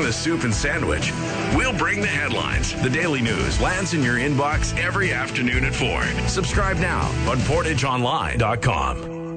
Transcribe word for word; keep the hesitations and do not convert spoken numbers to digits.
a soup and sandwich. We'll bring the headlines. The Daily News lands in your inbox every afternoon at four. Subscribe now on portage online dot com.